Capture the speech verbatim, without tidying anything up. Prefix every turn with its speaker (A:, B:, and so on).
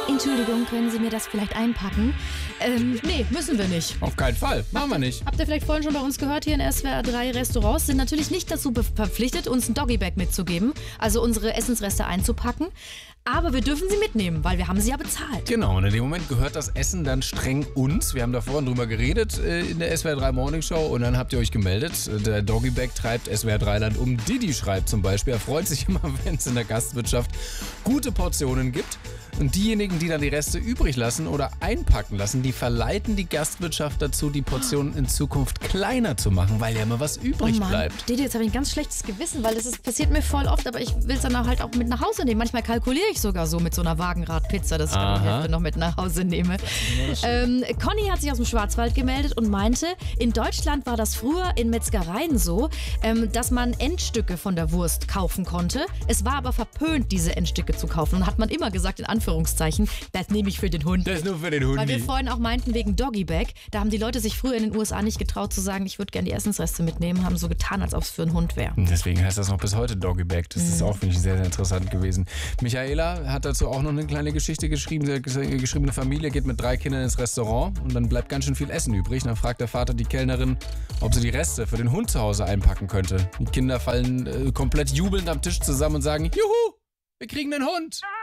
A: Entschuldigung, können Sie mir das vielleicht einpacken? Ähm, nee, müssen wir nicht.
B: Auf keinen Fall. Machen wir nicht.
A: Habt ihr vielleicht vorhin schon bei uns gehört, hier in S W R drei Restaurants sind natürlich nicht dazu verpflichtet, uns ein Doggy-Bag mitzugeben, also unsere Essensreste einzupacken. Aber wir dürfen sie mitnehmen, weil wir haben sie ja bezahlt.
B: Genau, und in dem Moment gehört das Essen dann streng uns. Wir haben da vorhin drüber geredet äh, in der S W R drei Morning Show und dann habt ihr euch gemeldet. Der Doggy-Bag treibt S W R drei Land um. Didi schreibt zum Beispiel, er freut sich immer, wenn es in der Gastwirtschaft gute Portionen gibt. Und diejenigen, die dann die Reste übrig lassen oder einpacken lassen, die verleiten die Gastwirtschaft dazu, die Portionen in Zukunft kleiner zu machen, weil ja immer was übrig
A: oh Mann.
B: bleibt.
A: Didi, jetzt habe ich ein ganz schlechtes Gewissen, weil das ist, passiert mir voll oft, aber ich will es dann halt auch mit nach Hause nehmen. Manchmal kalkuliere ich sogar so mit so einer Wagenradpizza, dass ich dann die Hälfte noch mit nach Hause nehme. Ähm, Conny hat sich aus dem Schwarzwald gemeldet und meinte, in Deutschland war das früher in Metzgereien so, ähm, dass man Endstücke von der Wurst kaufen konnte. Es war aber verpönt, diese Endstücke zu kaufen. Und hat man immer gesagt, in Anführungszeichen, das nehme ich für den Hund.
B: Das ist nur für den Hund.
A: Weil wir vorhin auch meinten, wegen Doggy-Bag, da haben die Leute sich früher in den U S A nicht getraut zu sagen, ich würde gerne die Essensreste mitnehmen, haben so getan, als ob es für einen Hund wäre.
B: Deswegen heißt das noch bis heute Doggy-Bag. Das
A: mhm.
B: ist auch, finde ich, sehr, sehr interessant gewesen. Michaela hat dazu auch noch eine kleine Geschichte geschrieben. Sie hat geschrieben, eine Familie geht mit drei Kindern ins Restaurant und dann bleibt ganz schön viel Essen übrig. Dann fragt der Vater die Kellnerin, ob sie die Reste für den Hund zu Hause einpacken könnte. Die Kinder fallen äh, komplett jubelnd am Tisch zusammen und sagen, juhu, wir kriegen einen Hund.